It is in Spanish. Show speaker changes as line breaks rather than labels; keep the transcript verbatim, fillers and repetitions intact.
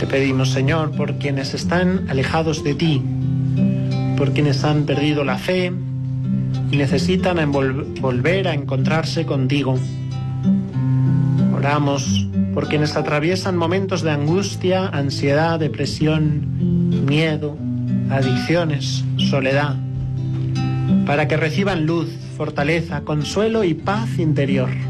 pedimos, Señor, por quienes están alejados de ti, por quienes han perdido la fe y necesitan envol- volver a encontrarse contigo. Oramos por quienes atraviesan momentos de angustia, ansiedad, depresión, miedo, adicciones, soledad, para que reciban luz, fortaleza, consuelo y paz interior.